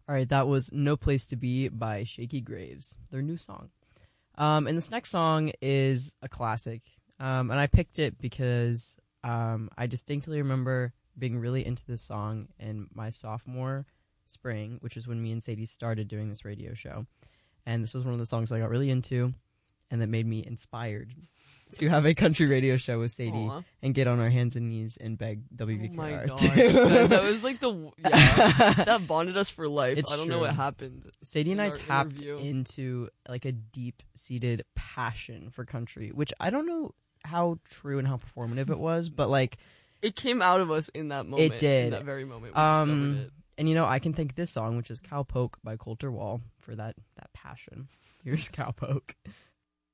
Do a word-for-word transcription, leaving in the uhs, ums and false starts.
All right, that was No Place to Be by Shaky Graves, their new song. Um, and this next song is a classic. Um, and I picked it because um, I distinctly remember being really into this song in my sophomore spring, which is when me and Sadie started doing this radio show. And this was one of the songs I got really into and that made me inspired to have a country radio show with Sadie Aww. and get on our hands and knees and beg W V K R. Oh my gosh, guys, that was like the, yeah, that bonded us for life. It's I don't true. know what happened. Sadie and I tapped interview. into like a deep-seated passion for country, which I don't know how true and how performative it was, but like... It came out of us in that moment. It did. In that very moment we um, discovered it. And you know, I can thank this song, which is Cowpoke by Colter Wall, for that, that passion. Here's Cowpoke.